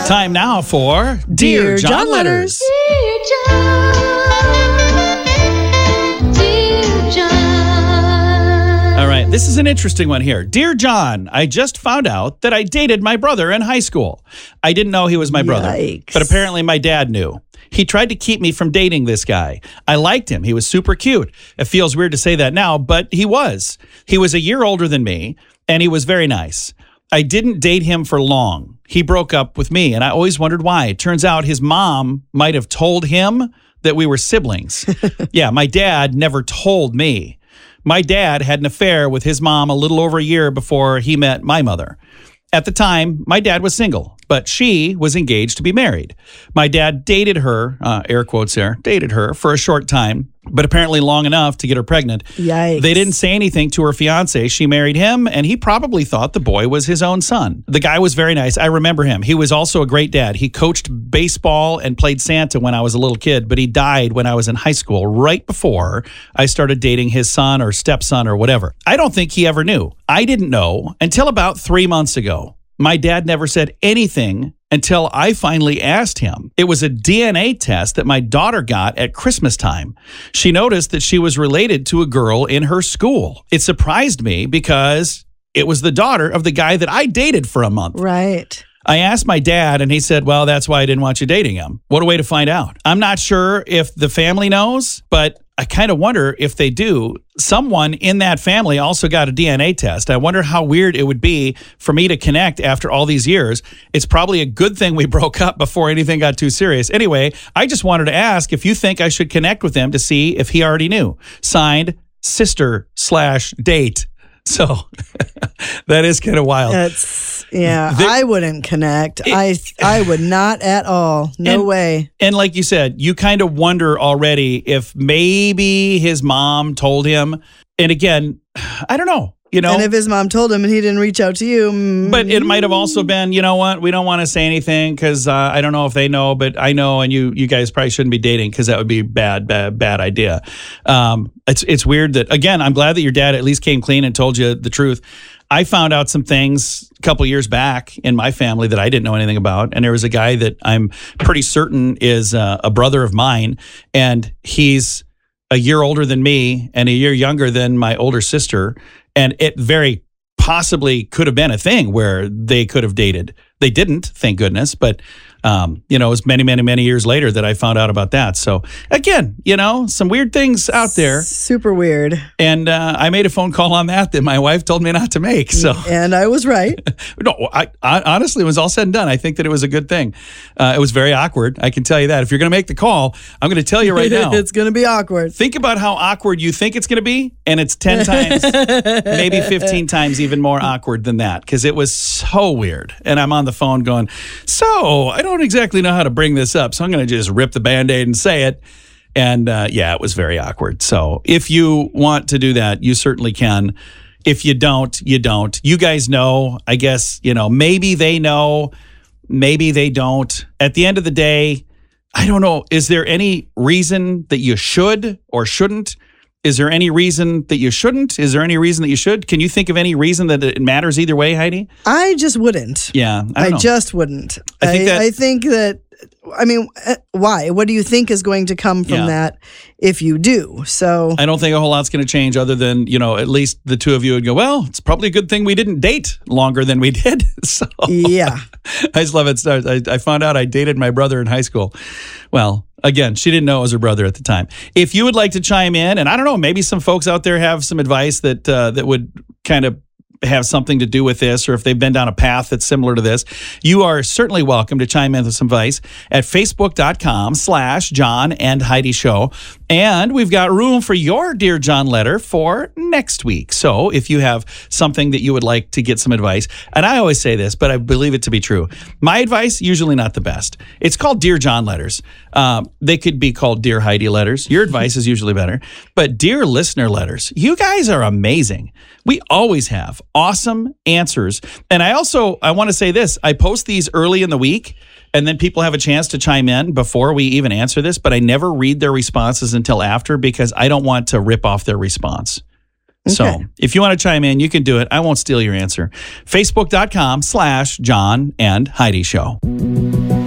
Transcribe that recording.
Time now for Dear John Letters. Dear John, Dear John. All right, this is an interesting one here. Dear John, I just found out that I dated my brother in high school. I didn't know he was my brother, Yikes. but apparently my dad knew. He tried to keep me from dating this guy. I liked him. He was super cute. It feels weird to say that now, but he was. He was a year older than me, and he was very nice. I didn't date him for long. He broke up with me, and I always wondered why. It turns out his mom might have told him that we were siblings. Yeah, my dad never told me. My dad had an affair with his mom a little over a year before he met my mother. At the time, my dad was single, but she was engaged to be married. My dad dated her, air quotes there, dated her for a short time, but apparently long enough to get her pregnant. Yikes. They didn't say anything to her fiance. She married him, and he probably thought the boy was his own son. The guy was very nice. I remember him. He was also a great dad. He coached baseball and played Santa when I was a little kid, but he died when I was in high school, right before I started dating his son or stepson or whatever. I don't think he ever knew. I didn't know until about 3 months ago. My dad never said anything until I finally asked him. It was a DNA test that my daughter got at Christmas time. She noticed that she was related to a girl in her school. It surprised me because it was the daughter of the guy that I dated for a month. Right. I asked my dad, and he said, well, that's why I didn't want you dating him. What a way to find out. I'm not sure if the family knows, but I kind of wonder if they do. Someone in that family also got a DNA test. I wonder how weird it would be for me to connect after all these years. It's probably a good thing we broke up before anything got too serious. Anyway, I just wanted to ask if you think I should connect with him to see if he already knew. Signed, sister/date. So that is kind of wild. I wouldn't connect. I would not at all. No way. And like you said, you kind of wonder already if maybe his mom told him. And again, I don't know. You know, and if his mom told him and he didn't reach out to you. But it might have also been, you know what, we don't want to say anything because I don't know if they know, but I know, and you guys probably shouldn't be dating because that would be bad idea. It's weird that, again, I'm glad that your dad at least came clean and told you the truth. I found out some things a couple years back in my family that I didn't know anything about. And there was a guy that I'm pretty certain is a brother of mine, and he's a year older than me and a year younger than my older sister. And it very possibly could have been a thing where they could have dated. They didn't, thank goodness. But, it was many, many, many years later that I found out about that. So, again, some weird things out there. Super weird. And I made a phone call on that my wife told me not to make. So, and I was right. No, I honestly, it was all said and done. I think that it was a good thing. It was very awkward. I can tell you that. If you're going to make the call, I'm going to tell you right now. It's going to be awkward. Think about how awkward you think it's going to be, and it's 10 times, maybe 15 times even more awkward than that, because it was so weird. And I'm on the phone going, so I don't exactly know how to bring this up, so I'm going to just rip the Band-Aid and say it. And it was very awkward. So if you want to do that, you certainly can. If you don't, you don't. You guys know, I guess, maybe they know, maybe they don't. At the end of the day, I don't know. Is there any reason that you should or shouldn't? Is there any reason that you shouldn't? Is there any reason that you should? Can you think of any reason that it matters either way, Heidi? I just wouldn't. Yeah, I just wouldn't. I think that, why? What do you think is going to come from that if you do? So I don't think a whole lot's going to change other than, at least the two of you would go, well, it's probably a good thing we didn't date longer than we did. So yeah. I just love it. I found out I dated my brother in high school. Well, again, she didn't know it was her brother at the time. If you would like to chime in, and I don't know, maybe some folks out there have some advice that would kind of have something to do with this, or if they've been down a path that's similar to this, you are certainly welcome to chime in with some advice at facebook.com/John and Heidi Show. And we've got room for your Dear John letter for next week. So if you have something that you would like to get some advice, and I always say this, but I believe it to be true. My advice, usually not the best. It's called Dear John letters. They could be called Dear Heidi letters. Your advice is usually better. But Dear Listener letters, you guys are amazing. We always have awesome answers. And I want to say this. I post these early in the week, and then people have a chance to chime in before we even answer this, but I never read their responses until after because I don't want to rip off their response. Okay. So if you want to chime in, you can do it. I won't steal your answer. Facebook.com/John and Heidi Show. John.